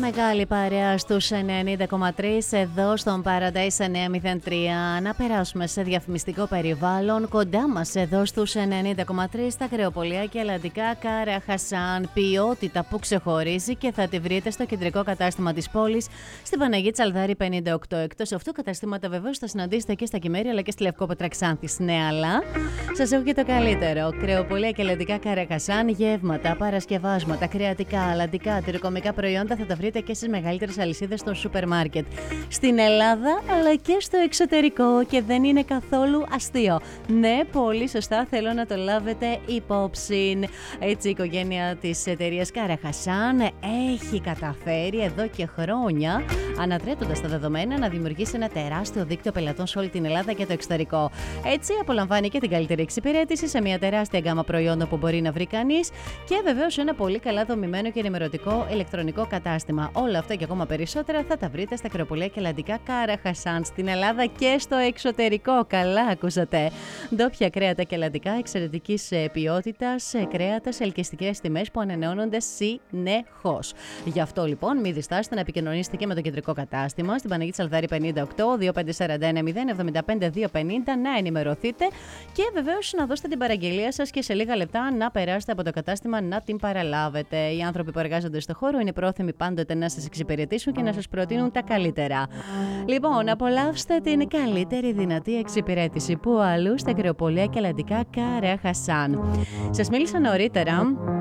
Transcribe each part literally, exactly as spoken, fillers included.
μεγάλη παρέα στους ενενήντα κόμμα τρία εδώ στον Paradise εννιακόσια τρία. Να περάσουμε σε διαφημιστικό περιβάλλον. Κοντά μας εδώ στους ενενήντα κόμμα τρία στα κρεοπολία και ελλαντικά Κάρα Χασάν. Ποιότητα που ξεχωρίζει και θα τη βρείτε στο κεντρικό κατάστημα της πόλης, στην Παναγία Τσαλδάρη πενήντα οκτώ. Εκτός αυτού, καταστήματα βεβαίως θα συναντήσετε και στα Κυμέρια αλλά και στη Λευκόπετρα Ξάνθης. Ναι, αλλά σας έχω και το καλύτερο. Κρεοπολία και ελλαντικά Κάρα Χασάν, γεύματα, παρασκευάσματα, κρεατικά, αλλαντικά, τυροκομικά προϊόντα θα τα βρείτε και στις μεγαλύτερες αλυσίδες των σούπερ μάρκετ στην Ελλάδα αλλά και στο εξωτερικό, και δεν είναι καθόλου αστείο. Ναι, πολύ σωστά, θέλω να το λάβετε υπόψη. Έτσι η οικογένεια της εταιρείας Κάρα Χασάν έχει καταφέρει εδώ και χρόνια, ανατρέποντας τα δεδομένα, να δημιουργήσει ένα τεράστιο δίκτυο πελατών σε όλη την Ελλάδα και το εξωτερικό. Έτσι απολαμβάνει και την καλύτερη εξυπηρέτηση σε μια τεράστια γκάμα προϊόντων που μπορεί να βρει κανείς και βεβαίως ένα πολύ καλά δομημένο και ενημερωτικό ηλεκτρονικό κατάστημα. Όλα αυτά και ακόμα περισσότερα θα τα βρείτε στα κρεοπολία και ελλαντικά Κάρα Χασάν στην Ελλάδα και στο εξωτερικό. Καλά ακούσατε. Ντόπια κρέατα και ελλαντικά εξαιρετικής ποιότητας, κρέατα σε ελκυστικές τιμές που ανανεώνονται συνεχώς. Γι' αυτό λοιπόν μην διστάσετε να επικοινωνήσετε και με το κεντρικό κατάστημα στην Παναγία Τσαλδάρη πενήντα οκτώ, δύο πέντε τέσσερα ένα μηδέν εβδομήντα πέντε δύο πενήντα, να ενημερωθείτε και βεβαίως να δώσετε την παραγγελία σας και σε λίγα λεπτά να περάσετε από το κατάστημα να την παραλάβετε. Οι άνθρωποι που εργάζονται στο χώρο είναι πρόθυμοι πάντοτε να σας εξυπηρετήσουν και να σας προτείνουν τα καλύτερα. Λοιπόν, απολαύστε την καλύτερη δυνατή εξυπηρέτηση που αλλού στα κρεοπολία και ελλαντικά Κάρα Χασάν. Σας μίλησα νωρίτερα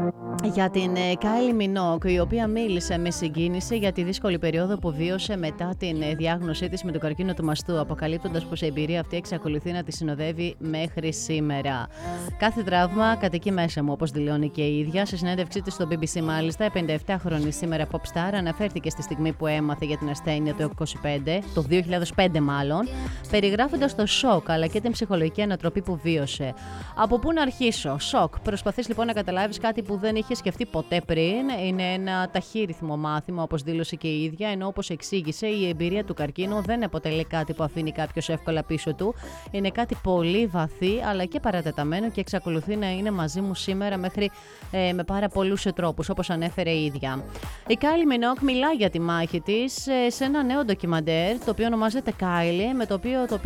για την Κάιλι Μινόκ, η οποία μίλησε με συγκίνηση για τη δύσκολη περίοδο που βίωσε μετά την διάγνωσή της με το καρκίνο του μαστού, αποκαλύπτοντας πως η εμπειρία αυτή εξακολουθεί να τη συνοδεύει μέχρι σήμερα. Κάθε τραύμα κατοικεί μέσα μου, όπως δηλώνει και η ίδια. Σε συνέντευξή της στο μπι μπι σι, μάλιστα, η πενηνταεπτάχρονη σήμερα pop star αναφέρθηκε στη στιγμή που έμαθε για την ασθένεια το είκοσι πέντε, το δύο χιλιάδες πέντε μάλλον, περιγράφοντας το σοκ αλλά και την ψυχολογική ανατροπή που βίωσε. Από πού να αρχίσω? Σοκ. Προσπαθείς λοιπόν να καταλάβεις κάτι που δεν είχε σκεφτεί ποτέ πριν. Είναι ένα ταχύρυθμο μάθημα, όπως δήλωσε και η ίδια, ενώ όπως εξήγησε, η εμπειρία του καρκίνου δεν αποτελεί κάτι που αφήνει κάποιος εύκολα πίσω του. Είναι κάτι πολύ βαθύ αλλά και παρατεταμένο και εξακολουθεί να είναι μαζί μου σήμερα μέχρι ε, με πάρα πολλούς τρόπους, όπως ανέφερε η ίδια. Η Κάιλι Μινόκ μιλά για τη μάχη της ε, σε ένα νέο ντοκιμαντέρ, το οποίο ονομάζεται Κάιλι, με το οποίο, το οποίο